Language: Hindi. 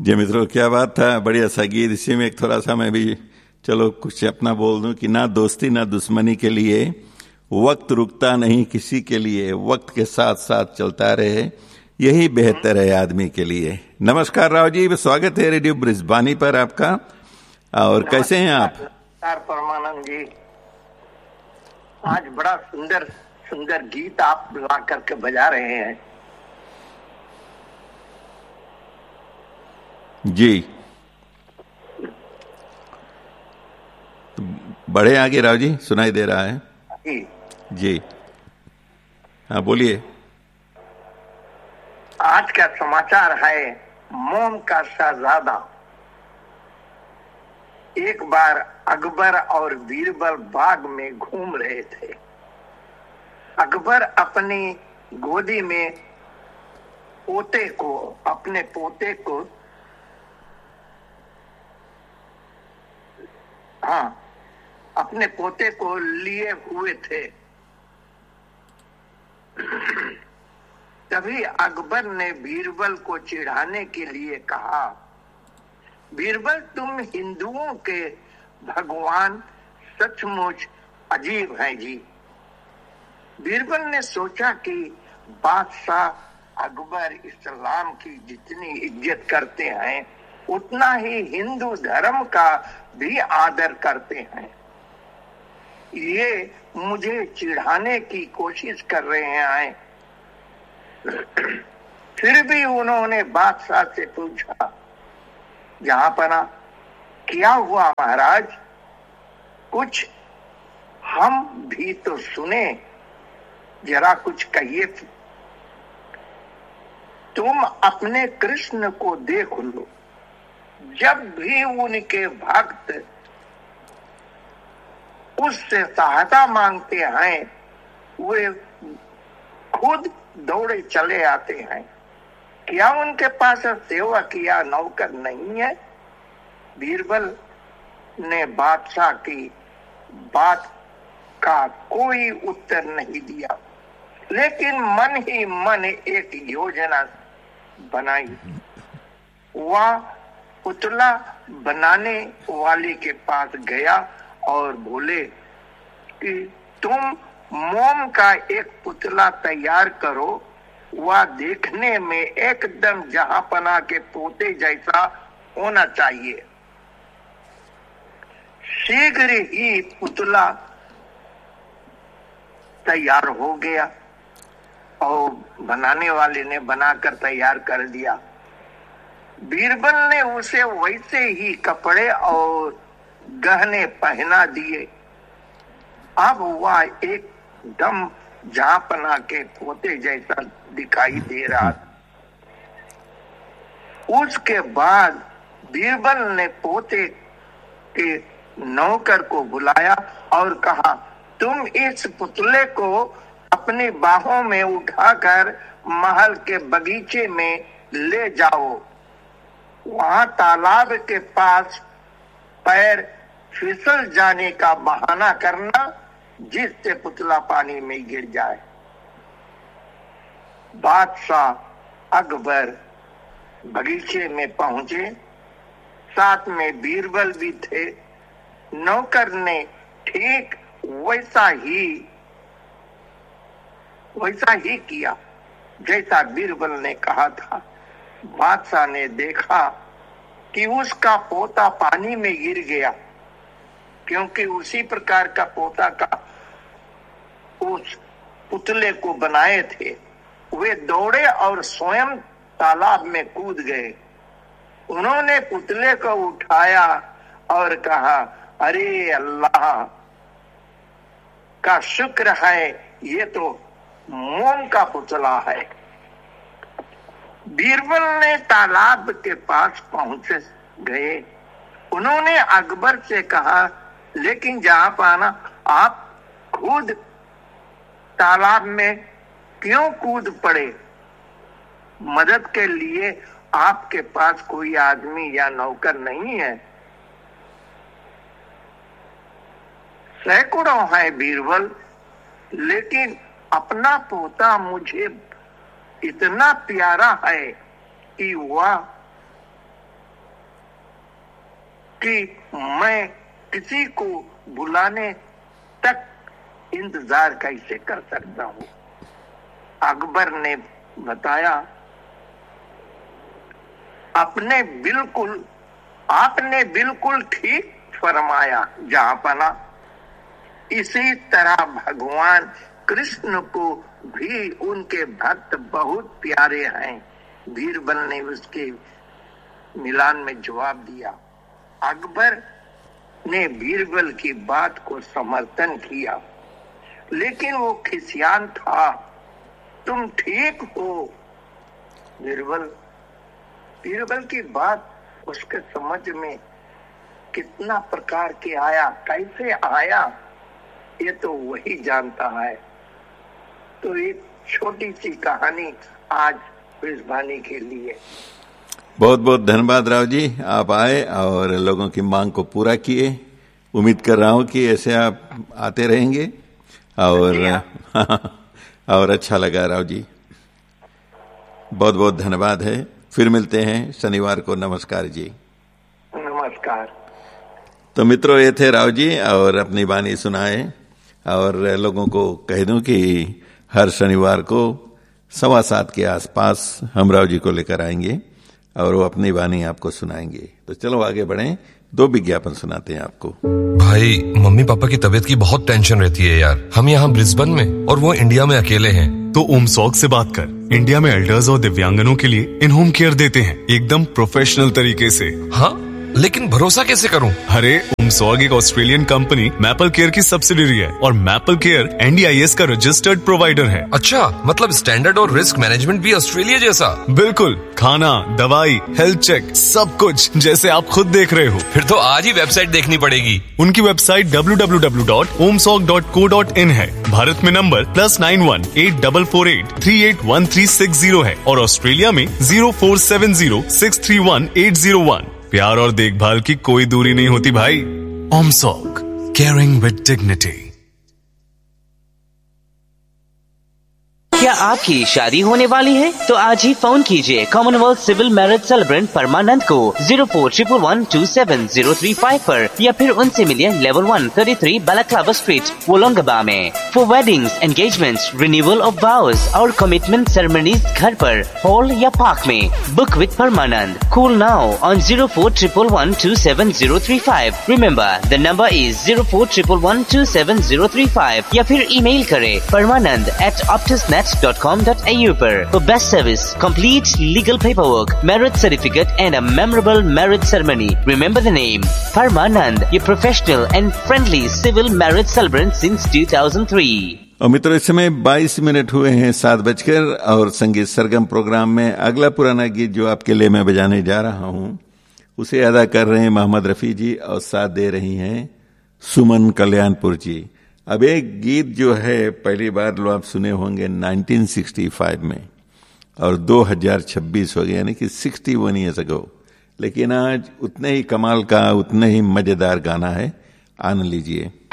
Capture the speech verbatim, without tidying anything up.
जी मित्रों, क्या बात था, बढ़िया सा गीत। इसी में एक थोड़ा सा मैं भी चलो कुछ अपना बोल दूं कि ना दोस्ती ना दुश्मनी के लिए वक्त रुकता नहीं किसी के लिए, वक्त के साथ साथ चलता रहे यही बेहतर है आदमी के लिए। नमस्कार राव जी, स्वागत है रेडियो ब्रिजबानी पर आपका। और कैसे हैं आप? नमस्कार परमानंद जी, आज बड़ा सुंदर सुंदर गीत आप ला करके बजा रहे हैं। जी तो बढ़े आगे राव जी, सुनाई दे रहा है जी जी। हाँ बोलिए। आज का समाचार है, मोम का शहजादा। एक बार अकबर और बीरबल बाग में घूम रहे थे। अकबर अपनी गोदी में पोते को अपने पोते को हाँ अपने पोते को लिए हुए थे। तभी अकबर ने बीरबल को चिढ़ाने के लिए कहा, बीरबल तुम हिंदुओं के भगवान सचमुच अजीब हैं जी। बीरबल ने सोचा कि बादशाह अकबर इस्लाम की जितनी इज्जत करते हैं उतना ही हिंदू धर्म का भी आदर करते हैं। ये मुझे चिढ़ाने की कोशिश कर रहे हैं। फिर भी उन्होंने बादशाह से पूछा, जहां पना क्या हुआ महाराज, कुछ हम भी तो सुने, जरा कुछ कहिए। तुम अपने कृष्ण को देख लो, जब भी उनके भक्त उससे सहायता मांगते हैं वे खुद दौड़े चले आते हैं। क्या उनके पास सेवक या नौकर नहीं है? बीरबल ने बादशाह की बात का कोई उत्तर नहीं दिया, लेकिन मन ही मन एक योजना बनाई। वह पुतला बनाने वाले के पास गया और बोले कि तुम मोम का एक पुतला तैयार करो, वह देखने में एकदम जहांपना के पोते जैसा होना चाहिए। शीघ्र ही पुतला तैयार हो गया और बनाने वाले ने बनाकर तैयार कर दिया। बीरबल ने उसे वैसे ही कपड़े और गहने पहना दिए। अब वह एकदम जहांपना के पोते जैसा दिखाई दे रहा था। उसके बाद बीरबल ने पोते के नौकर को बुलाया और कहा, तुम इस पुतले को अपनी बाहों में उठाकर महल के बगीचे में ले जाओ। वहां तालाब के पास पैर फिसल जाने का बहाना करना, जिससे पुतला पानी में गिर जाए। बादशाह अकबर बगीचे में पहुंचे, साथ में बीरबल भी थे। नौकर ने ठीक वैसा ही वैसा ही किया जैसा बीरबल ने कहा था। बादशाह ने देखा कि उसका पोता पानी में गिर गया, क्योंकि उसी प्रकार का पोता का उस पुतले को बनाए थे। वे दौड़े और स्वयं तालाब में कूद गए। उन्होंने पुतले को उठाया और कहा, अरे अल्लाह का शुक्र है, ये तो मोम का पुतला है। बीरबल ने तालाब के पास पहुंच गए। उन्होंने अकबर से कहा, लेकिन जहांपना आप खुद तालाब में क्यों कूद पड़े? मदद के लिए आपके पास कोई आदमी या नौकर नहीं है? सैकड़ों है बीरबल, लेकिन अपना पोता मुझे इतना प्यारा है कि वह कि मैं किसी को बुलाने तक इंतजार कैसे कर सकता हूँ। अकबर ने बताया, अपने बिल्कुल आपने बिल्कुल ठीक फरमाया जहाँपना। इसी तरह भगवान कृष्ण को भी उनके भक्त बहुत प्यारे हैं। बीरबल ने उसके मिलान में जवाब दिया। अकबर ने बीरबल की बात को समर्थन किया, लेकिन वो खिसियान था। तुम ठीक हो बीरबल। बीरबल की बात उसके समझ में कितना प्रकार के आया, कैसे आया, ये तो वही जानता है। तो एक छोटी सी कहानी आज मेजबानी के लिए। बहुत बहुत धन्यवाद राव जी, आप आए और लोगों की मांग को पूरा किए। उम्मीद कर रहा हूं कि ऐसे आप आते रहेंगे और और अच्छा लगा राव जी, बहुत बहुत धन्यवाद है। फिर मिलते हैं शनिवार को। नमस्कार जी। नमस्कार। तो मित्रों, ये थे राव जी और अपनी वाणी सुनाए। और लोगों को कह दूं कि हर शनिवार को सवा सात के आसपास हम राव जी को लेकर आएंगे और वो अपनी वाणी आपको सुनाएंगे। तो चलो आगे बढ़ें, दो विज्ञापन सुनाते हैं आपको। भाई, मम्मी पापा की तबीयत की बहुत टेंशन रहती है यार। हम यहाँ ब्रिस्बेन में और वो इंडिया में अकेले हैं। तो ओमसॉग से बात कर। इंडिया में एल्डर्स और दिव्यांगनों के लिए इन होम केयर देते हैं, एकदम प्रोफेशनल तरीके से। हाँ, लेकिन भरोसा कैसे करूं? अरे, ओमसॉग एक ऑस्ट्रेलियन कंपनी मैपल केयर की सब्सिडियरी है और maple care N D I S का रजिस्टर्ड प्रोवाइडर है। अच्छा, मतलब स्टैंडर्ड और रिस्क मैनेजमेंट भी ऑस्ट्रेलिया जैसा? बिल्कुल, खाना, दवाई, हेल्थ चेक, सब कुछ जैसे आप खुद देख रहे हो। फिर तो आज ही वेबसाइट देखनी पड़ेगी। उनकी website W W W dot ओमसॉग dot co dot in है। भारत में number plus nine one eight double four eight three eight one three six zero है और ऑस्ट्रेलिया में zero four seven zero six three one eight zero one. प्यार और देखभाल की कोई दूरी नहीं होती भाई। ओमसॉग, केयरिंग विद डिग्निटी। क्या आपकी शादी होने वाली है? तो आज ही फोन कीजिए कॉमनवेल्थ सिविल मैरिज सेलिब्रेंट परमानंद को zero four triple one two seven zero three five पर, या फिर उनसे मिलिए level one thirty three balaclava street, वोलोंगबा में। For weddings, engagements, renewal of वाउज और कमिटमेंट सेरेमनीज घर पर, हॉल या पार्क में। Book with Parmanand. Call now on zero four triple one two seven zero three five. Remember the number is zero four triple one two seven zero three five, या फिर ईमेल करें परमानंद eight ऑप्टिसनेट dot com dot A you पर। For best service, complete legal paperwork, marriage certificate and a memorable marriage ceremony. Remember the name, Parmanand, your professional and friendly civil marriage celebrant since two thousand three. और मित्रों, इस समय बाईस मिनट हुए हैं सात बजकर और संगीत सरगम प्रोग्राम में अगला पुराना गीत जो आपके लिए मैं बजाने जा रहा हूं, उसे अदा कर रहे हैं मोहम्मद रफी जी और साथ दे रही हैं सुमन कल्याणपुर जी। अब एक गीत जो है पहली बार लो आप सुने होंगे नाइनटीन सिक्सटी फाइव में और दो हज़ार छब्बीस हो गया, यानी कि इकसठ ईयर्स अगो, लेकिन आज उतने ही कमाल का, उतने ही मजेदार गाना है। आनंद लीजिए।